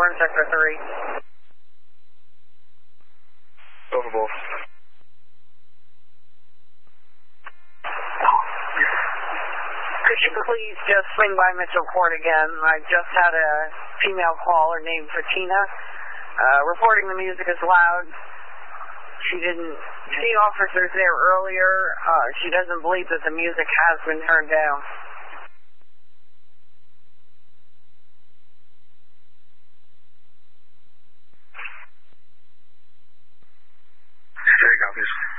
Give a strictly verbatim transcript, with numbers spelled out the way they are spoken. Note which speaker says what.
Speaker 1: we're in Sector three.
Speaker 2: Over both.
Speaker 1: Could you please just swing by Mitchell Court again? I just had a female caller named Fatina, uh, reporting the music is loud. She didn't see officers there earlier. Uh, she doesn't believe that the music has been turned down.
Speaker 2: Okay, copies.